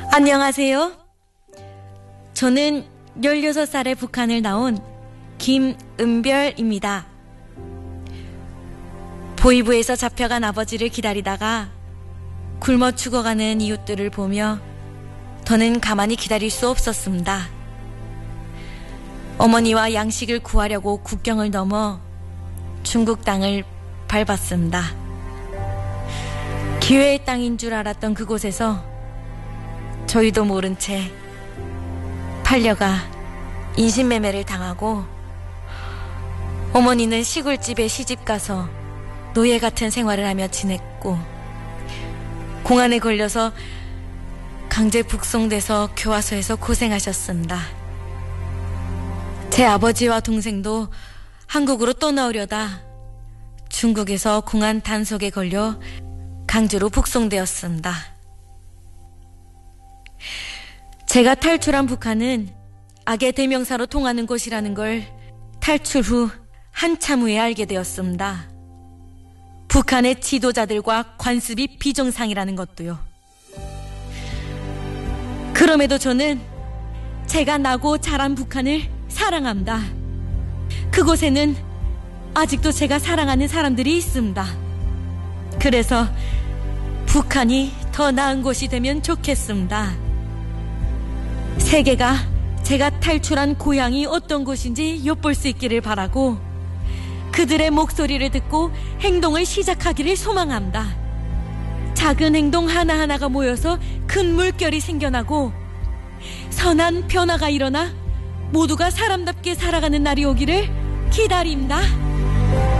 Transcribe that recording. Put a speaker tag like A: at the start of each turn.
A: 안녕하세요. 저는 16살에 북한을 나온 김은별입니다. 보이부에서 잡혀간 아버지를 기다리다가 굶어 죽어가는 이웃들을 보며 더는 가만히 기다릴 수 없었습니다. 어머니와 양식을 구하려고 국경을 넘어 중국 땅을 밟았습니다. 기회의 땅인 줄 알았던 그곳에서 저희도 모른 채 팔려가 인신매매를 당하고, 어머니는 시골집에 시집가서 노예 같은 생활을 하며 지냈고, 공안에 걸려서 강제 북송돼서 교화소에서 고생하셨습니다. 제 아버지와 동생도 한국으로 떠나오려다 중국에서 공안 단속에 걸려 강제로 북송되었습니다. 제가 탈출한 북한은 악의 대명사로 통하는 곳이라는 걸 탈출 후 한참 후에 알게 되었습니다. 북한의 지도자들과 관습이 비정상이라는 것도요. 그럼에도 저는 제가 나고 자란 북한을 사랑합니다. 그곳에는 아직도 제가 사랑하는 사람들이 있습니다. 그래서 북한이 더 나은 곳이 되면 좋겠습니다. 세계가 제가 탈출한 고향이 어떤 곳인지 엿볼 수 있기를 바라고, 그들의 목소리를 듣고 행동을 시작하기를 소망합니다. 작은 행동 하나하나가 모여서 큰 물결이 생겨나고 선한 변화가 일어나 모두가 사람답게 살아가는 날이 오기를 기다립니다.